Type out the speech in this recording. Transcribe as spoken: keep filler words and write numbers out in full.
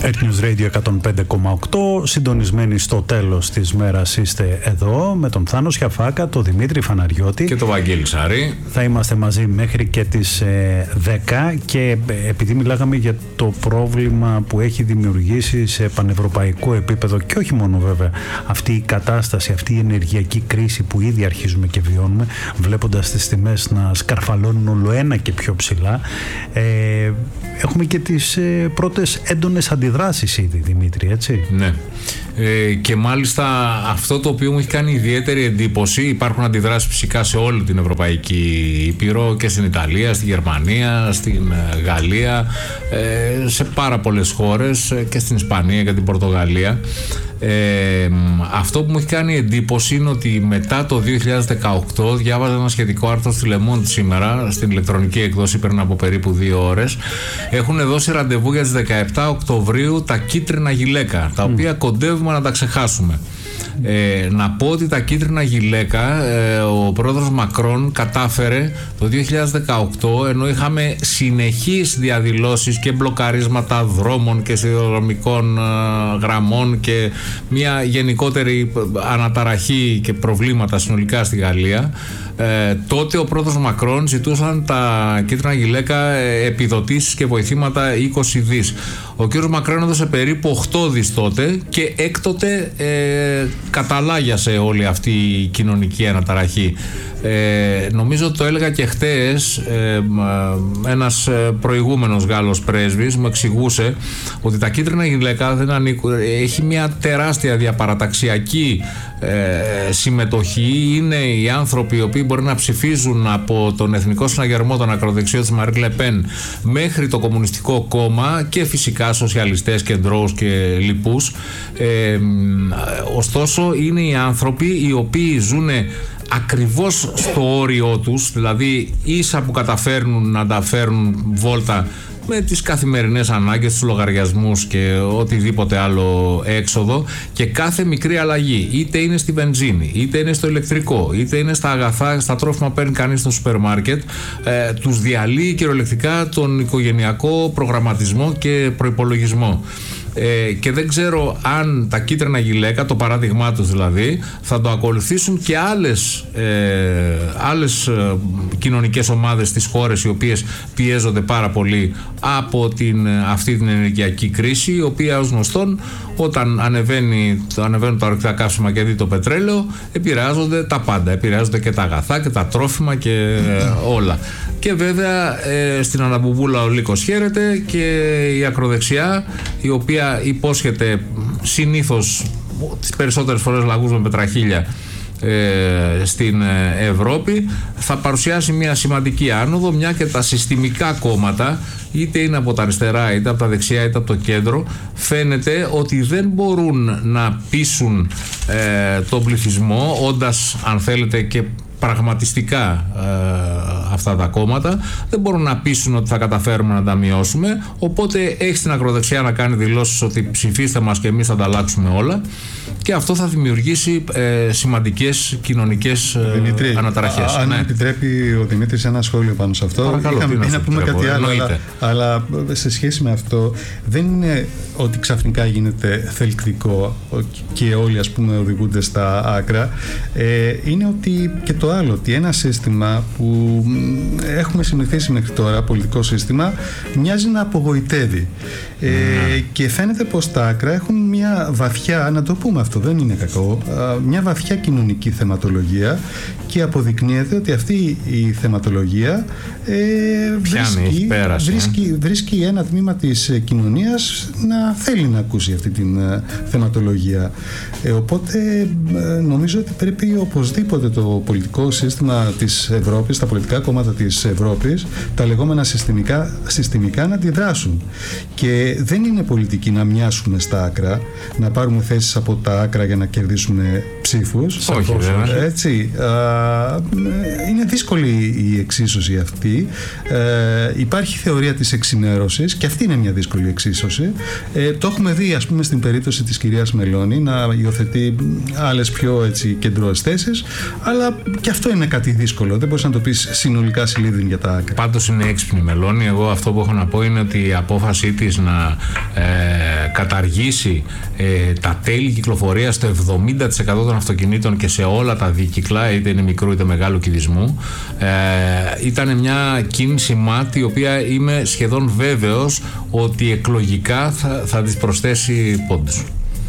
Earth News Radio εκατόν πέντε κόμμα οκτώ, συντονισμένοι στο τέλος της μέρας είστε εδώ με τον Θάνο Σιαφάκα, τον Δημήτρη Φαναριώτη και τον Βαγγέλη Σάρη. Θα είμαστε μαζί μέχρι και τις ε, δέκα και ε, επειδή μιλάγαμε για το πρόβλημα που έχει δημιουργήσει σε πανευρωπαϊκό επίπεδο και όχι μόνο βέβαια αυτή η κατάσταση, αυτή η ενεργειακή κρίση που ήδη αρχίζουμε και βιώνουμε βλέποντας τις τιμές να σκαρφαλώνουν όλο ένα και πιο ψηλά, ε, έχουμε και τις ε, πρώτες έντονες αντιδράσεις ήδη, Δημήτρη, έτσι. Ναι. Ε, και μάλιστα αυτό το οποίο μου έχει κάνει ιδιαίτερη εντύπωση, υπάρχουν αντιδράσεις φυσικά σε όλη την Ευρωπαϊκή Ήπειρο και στην Ιταλία, στη Γερμανία, στην Γαλλία, ε, σε πάρα πολλές χώρες και στην Ισπανία και την Πορτογαλία. Ε, αυτό που μου έχει κάνει εντύπωση είναι ότι μετά το δύο χιλιάδες δεκαοκτώ διάβαζα ένα σχετικό άρθρο στη Le Monde σήμερα, στην ηλεκτρονική εκδόση πριν από περίπου δύο ώρες. Έχουν δώσει ραντεβού για τις δεκαεπτά Οκτωβρίου τα κίτρινα γυλαίκα, τα οποία mm. κοντεύουμε να τα ξεχάσουμε. Ε, να πω ότι τα κίτρινα γυλαίκα ε, ο πρόεδρος Μακρόν κατάφερε το δύο χιλιάδες δεκαοκτώ, ενώ είχαμε συνεχείς διαδηλώσεις και μπλοκαρίσματα δρόμων και σιδηροδρομικών ε, γραμμών και μια γενικότερη αναταραχή και προβλήματα συνολικά στη Γαλλία, ε, τότε ο πρόεδρος Μακρόν ζητούσαν τα κίτρινα γυλαίκα ε, επιδοτήσεις και βοηθήματα είκοσι δις. Ο κ. Μακρόν έδωσε περίπου οκτώ δις τότε και έκτοτε ε, καταλάγιασε όλη αυτή η κοινωνική αναταραχή. Ε, νομίζω ότι το έλεγα και χτες, ε, ένας προηγούμενος Γάλλος πρέσβης μου εξηγούσε ότι τα κίτρινα γυλαίκα δεν ανήκουν, έχει μια τεράστια διαπαραταξιακή ε, συμμετοχή. Είναι οι άνθρωποι οι οποίοι μπορεί να ψηφίζουν από τον Εθνικό Συναγερμό, τον ακροδεξιό της Μαρίν Λε Πεν, μέχρι το Κομμουνιστικό Κόμμα και φυσικά σοσιαλιστές, κεντρώους και λοιπούς. Ε, ωστόσο είναι οι άνθρωποι οι οποίοι ζουν ακριβώς στο όριό τους, δηλαδή ίσα που καταφέρνουν να τα φέρουν βόλτα με τις καθημερινές ανάγκες, τους λογαριασμούς και οτιδήποτε άλλο έξοδο, και κάθε μικρή αλλαγή, είτε είναι στη βενζίνη, είτε είναι στο ηλεκτρικό, είτε είναι στα αγαθά, στα τρόφιμα που παίρνει κανείς στο σούπερ μάρκετ, ε, τους διαλύει κυριολεκτικά τον οικογενειακό προγραμματισμό και προϋπολογισμό. Ε, και δεν ξέρω αν τα κίτρινα γυλαίκα, το παράδειγμά τους δηλαδή, θα το ακολουθήσουν και άλλες, ε, άλλες ε, κοινωνικές ομάδες στις χώρες οι οποίες πιέζονται πάρα πολύ από την, αυτή την ενεργειακή κρίση, η οποία ως γνωστόν όταν ανεβαίνει, ανεβαίνουν τα ορυκτά καύσιμα και δει το πετρέλαιο, επηρεάζονται τα πάντα, επηρεάζονται και τα αγαθά και τα τρόφιμα και ε, όλα. Και βέβαια ε, στην αναμπουμπούλα ο λύκος χαίρεται και η ακροδεξιά, η οποία υπόσχεται συνήθως τις περισσότερες φορές λαγούς με πετραχίλια ε, στην Ευρώπη, θα παρουσιάσει μια σημαντική άνοδο, μια και τα συστημικά κόμματα, είτε είναι από τα αριστερά είτε από τα δεξιά είτε από το κέντρο, φαίνεται ότι δεν μπορούν να πείσουν ε, τον πληθυσμό, όντας αν θέλετε και πραγματιστικά ε, αυτά τα κόμματα, δεν μπορούν να πείσουν ότι θα καταφέρουμε να τα μειώσουμε. Οπότε έχει την ακροδεξιά να κάνει δηλώσεις ότι ψηφίστε μας και εμείς θα τα αλλάξουμε όλα, και αυτό θα δημιουργήσει ε, σημαντικές κοινωνικές ε, Δημήτρη, αναταραχές. Αν ναι. επιτρέπει ο Δημήτρης ένα σχόλιο πάνω σε αυτό. Παρακαλώ, Είχαμε πει να πούμε κάτι άλλο, αλλά, αλλά σε σχέση με αυτό δεν είναι ότι ξαφνικά γίνεται θελκτικό και όλοι ας πούμε οδηγούνται στα άκρα. Ε, είναι ότι και το άλλο, ότι ένα σύστημα που έχουμε συνηθίσει μέχρι τώρα, πολιτικό σύστημα, μοιάζει να απογοητεύει. Ε, mm. Και φαίνεται πως τα άκρα έχουν μια βαθιά, να το πούμε αυτό, δεν είναι κακό, μια βαθιά κοινωνική θεματολογία, και αποδεικνύεται ότι αυτή η θεματολογία ε, βρίσκει, πέραση, βρίσκει, βρίσκει ένα τμήμα της κοινωνίας να θέλει να ακούσει αυτή την θεματολογία. Ε, οπότε ε, νομίζω ότι πρέπει οπωσδήποτε το πολιτικό σύστημα της Ευρώπης, τα πολιτικά κόμματα της Ευρώπης, τα λεγόμενα συστημικά, συστημικά να αντιδράσουν. Και δεν είναι πολιτική να μοιάσουμε στα άκρα, να πάρουμε θέσεις από τα άκρα για να κερδίσουμε ψήφους. Όχι, βέβαια. Έτσι, α, είναι δύσκολη η εξίσωση αυτή. Ε, υπάρχει θεωρία της εξημέρωσης και αυτή είναι μια δύσκολη εξίσωση. Ε, το έχουμε δει, ας πούμε, στην περίπτωση της κυρίας Μελώνη να υιοθετεί άλλες πιο έτσι, κεντρώες θέσεις, αλλά και αυτό είναι κάτι δύσκολο. Δεν μπορείς να το πεις συνολικά σιλίδιν για τα άκρα. Πάντως είναι έξυπνη Μελώνη. Εγώ αυτό που έχω να πω είναι ότι η απόφασή της να ε, καταργήσει ε, τα τέλη κυκλοφορίας στο εβδομήντα τοις εκατό των αυτοκινήτων και σε όλα τα δίκυκλα, είτε είναι μικρού είτε μεγάλου κηδισμού, ε, ήταν μια κίνηση μάτι, η οποία είμαι σχεδόν βέβαιος ότι εκλογικά θα, θα της προσθέσει πόντους.